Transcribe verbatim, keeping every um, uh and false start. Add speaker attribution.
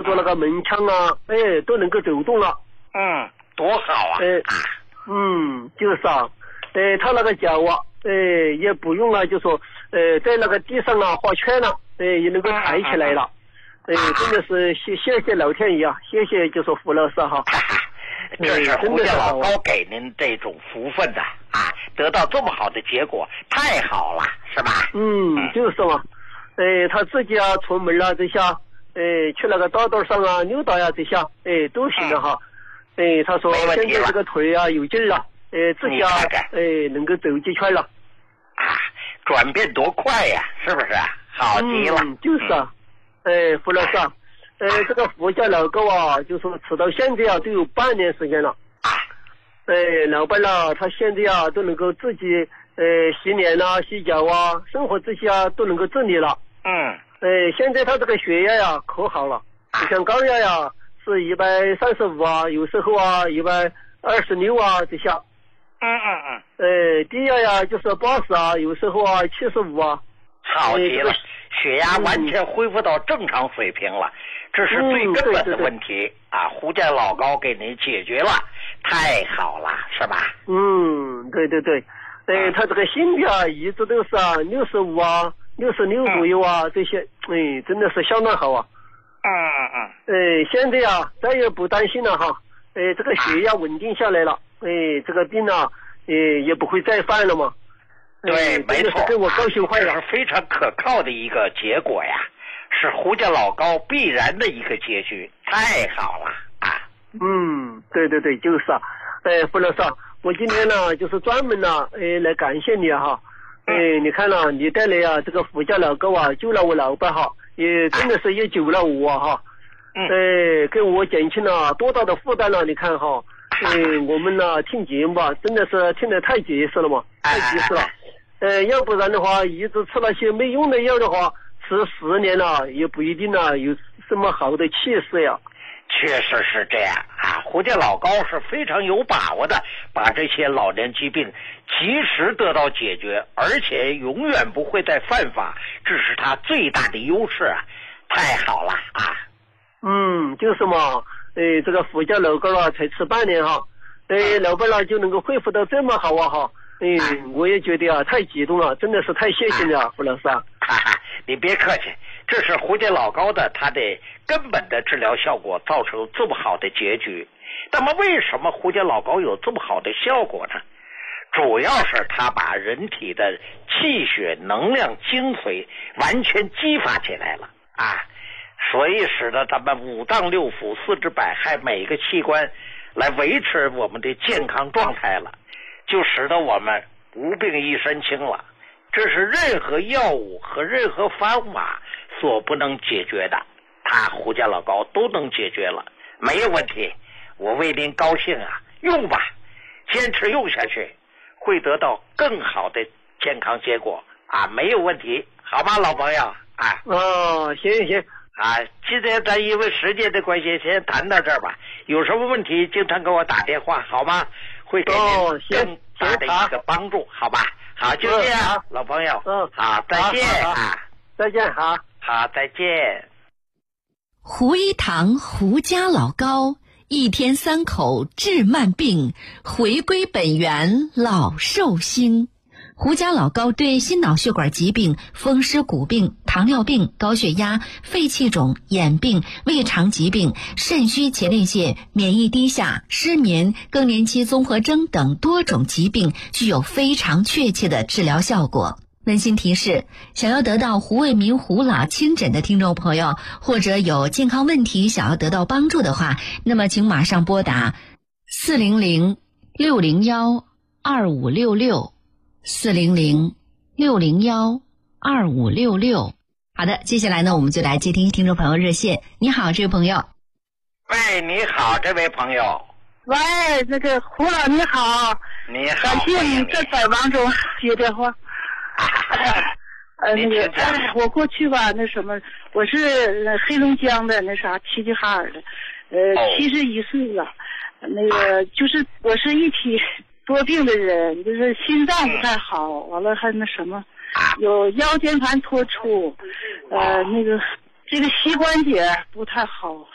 Speaker 1: 做那个门窗啊，哎，都能够走动了。
Speaker 2: 嗯，多好啊！
Speaker 1: 哎，嗯，就是啊，哎，他那个脚啊，哎，也不用了，就说，呃，在那个地上啊画圈了，哎，也能够抬起来了。哎，真的是谢谢谢老天爷啊，谢谢就说胡老师哈。
Speaker 2: 这是胡家老高给您这种福分的啊，得到这么好的结果，太好了，是吧？
Speaker 1: 嗯，就是嘛，哎，他自己啊出门了这下，哎，去那个道道上啊溜达呀这下，哎，都行了哈。哎，他说现在这个腿啊有劲了，哎，自己啊哎能够走几圈了。
Speaker 2: 啊，转变多快呀，是不是？好极了。
Speaker 1: 嗯，就是啊，哎，胡老师啊。呃，这个胡家老高啊，就说吃到现在啊，都有半年时间了。哎，老伴啊，他现在啊，都能够自己呃洗脸啊、洗脚啊，生活这些啊都能够自理了。
Speaker 2: 嗯。
Speaker 1: 哎，现在他这个血压呀可好了，就像高压呀是一百三十五啊，有时候啊一百二十六啊这下。
Speaker 2: 嗯嗯嗯。
Speaker 1: 哎，低压呀就是八十啊，有时候啊七十五啊。
Speaker 2: 好极了，血压完全恢复到正常水平了。这是最根本的问题、嗯、对对对啊！胡家老高给您解决了，太好了，是吧？
Speaker 1: 嗯，对对对，哎，他这个心率啊，一直都是啊六十五啊，六十六左右啊，嗯、这些，哎，真的是相当好啊。
Speaker 2: 嗯嗯嗯。
Speaker 1: 哎，现在啊，再也不担心了哈，哎，这个血压稳定下来了，哎，这个病啊，哎，也不会再犯了嘛。
Speaker 2: 对，哎、没错，
Speaker 1: 给我高兴坏了，
Speaker 2: 这是非常可靠的一个结果呀。是胡家老高必然的一个结局，太好了啊！
Speaker 1: 嗯，对对对，就是啊，哎，胡老师，我今天呢就是专门呢，哎，来感谢你哈，哎，你看了、啊、你带来啊这个胡家老高啊，救了我老伴哈，也真的是也救了我哈，哎，给我减轻了多大的负担了，你看哈，哎，我们呢听节目啊，真的是听得太结实了嘛，太结实了，呃，要不然的话，一直吃那些没用的药的话。吃十年了也不一定啊有什么好的气势呀。
Speaker 2: 确实是这样啊，胡家老高是非常有把握的，把这些老年疾病及时得到解决，而且永远不会再犯法，这是他最大的优势啊！太好了啊！
Speaker 1: 嗯，就是嘛，哎，这个胡家老高啊，才吃半年哈，哎，老伴呢就能够恢复到这么好啊哈。哎，我也觉得啊，太激动了，真的是太谢谢你了，胡老师啊！
Speaker 2: 哈哈，你别客气，这是胡家老高的他的根本的治疗效果造成这么好的结局。那么为什么胡家老高有这么好的效果呢？主要是他把人体的气血、能量、精髓完全激发起来了啊，所以使得咱们五脏六腑、四肢百骸每个器官来维持我们的健康状态了。就使得我们无病一身轻了，这是任何药物和任何方法所不能解决的，他胡家老高都能解决了，没有问题。我为您高兴啊，用吧，坚持用下去，会得到更好的健康结果啊，没有问题，好吗，老朋友啊？
Speaker 1: 哦，行行
Speaker 2: 啊，今天咱因为时间的关系，先谈到这儿吧。有什么问题，经常给我打电话，好吗？会给您更大的一个帮助，哦、好吧？好，就这样，嗯、老朋友。
Speaker 1: 嗯，
Speaker 2: 好，再见啊！
Speaker 1: 再见，好，
Speaker 2: 好，再见。
Speaker 3: 胡一堂胡家老高，一天三口治慢病，回归本源老寿星。胡家老高对心脑血管疾病、风湿骨病、糖尿病、高血压、肺气肿、眼病、胃肠疾病、肾虚前列腺、免疫低下、失眠、更年期综合征等多种疾病具有非常确切的治疗效果。温馨提示，想要得到胡卫民胡老亲诊的听众朋友，或者有健康问题想要得到帮助的话，那么请马上拨打四零零六零幺二五六六四零零六零幺二五六六。好的，接下来呢，我们就来接听听众朋友热线。你好，这位朋友。
Speaker 2: 喂，你好，这位朋友。
Speaker 4: 喂，那个胡老你好。
Speaker 2: 你好。
Speaker 4: 感谢你在百忙中接电话。呃，那个，哎，我过去吧，那什么，我是黑龙江的那啥齐齐哈尔的，呃，七十一岁了，那个就是我是一体多病的人，就是心脏不太好，完了还那什么，有腰间盘突出，呃，那个这个膝关节不太好。